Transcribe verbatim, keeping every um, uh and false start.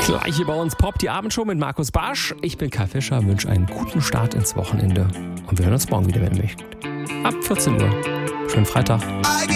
Gleich hier bei uns Pop, die Abendshow mit Markus Barsch. Ich bin Kai Fischer, wünsche einen guten Start ins Wochenende. Und wir hören uns morgen wieder, wenn ihr möchtet. Ab vierzehn Uhr. Schönen Freitag.